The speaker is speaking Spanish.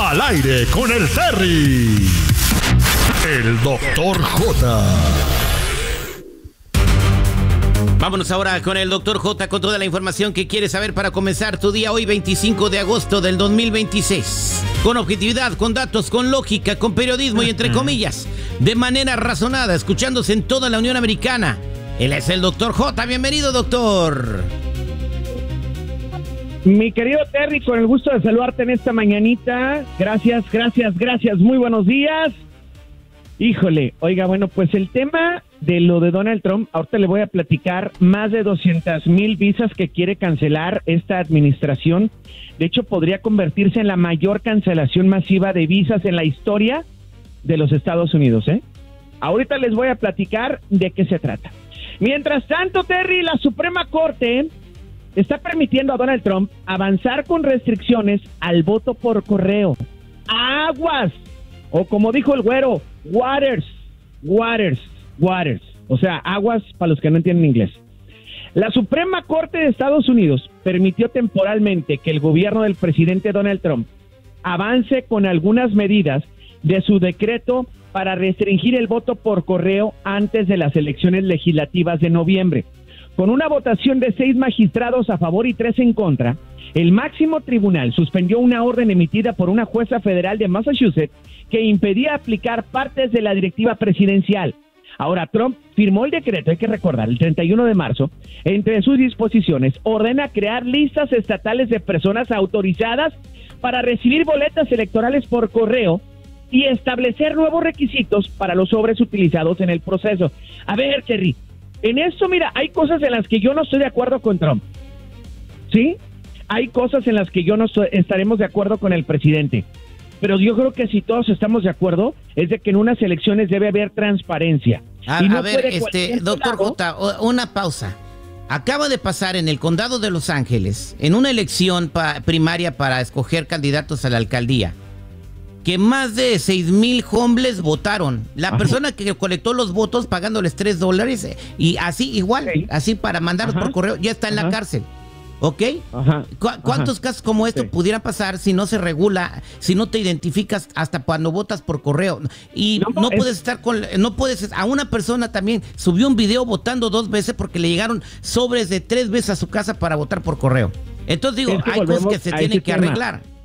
Al aire con el Terry. El Doctor J. Vámonos ahora con el Dr. J con toda la información que quieres saber para comenzar tu día hoy 25 de agosto del 2026. Con objetividad, con datos, con lógica, con periodismo y entre comillas, de manera razonada, escuchándose en toda la Unión Americana. Él es el Dr. J. Bienvenido, doctor. Mi querido Terry, con el gusto de saludarte en esta mañanita. Gracias. Muy buenos días. Híjole, oiga, bueno, pues el tema de lo de Donald Trump, ahorita le voy a platicar más de 200,000 visas que quiere cancelar esta administración. De hecho, podría convertirse en la mayor cancelación masiva de visas en la historia de los Estados Unidos, ¿eh? Ahorita les voy a platicar de qué se trata. Mientras tanto, Terry, la Suprema Corte está permitiendo a Donald Trump avanzar con restricciones al voto por correo. ¡Aguas! O como dijo el güero, waters. O sea, aguas para los que no entienden inglés. La Suprema Corte de Estados Unidos permitió temporalmente que el gobierno del presidente Donald Trump avance con algunas medidas de su decreto para restringir el voto por correo antes de las elecciones legislativas de noviembre. Con una votación de 6 magistrados a favor y 3 en contra, el máximo tribunal suspendió una orden emitida por una jueza federal de Massachusetts que impedía aplicar partes de la directiva presidencial. Ahora, Trump firmó el decreto, hay que recordar, el 31 de marzo. Entre sus disposiciones, ordena crear listas estatales de personas autorizadas para recibir boletas electorales por correo y establecer nuevos requisitos para los sobres utilizados en el proceso. A ver, Terry, en esto, mira, hay cosas en las que yo no estoy de acuerdo con Trump, ¿sí? Hay cosas en las que yo no estaremos de acuerdo con el presidente. Pero yo creo que si todos estamos de acuerdo, es de que en unas elecciones debe haber transparencia. A ver, doctor J, una pausa. Acaba de pasar en el condado de Los Ángeles, en una elección primaria para escoger candidatos a la alcaldía, que más de 6,000 homeless votaron. La persona que colectó los votos pagándoles $3 y así igual, así para mandarlos por correo, ya está en la cárcel. ¿Ok? ¿Cuántos casos como esto pudieran pasar si no se regula, si no te identificas hasta cuando votas por correo? Y no puedes estar a una persona también subió un video votando 2 veces porque le llegaron sobres de 3 veces a su casa para votar por correo. Entonces digo, hay cosas que se tienen que arreglar.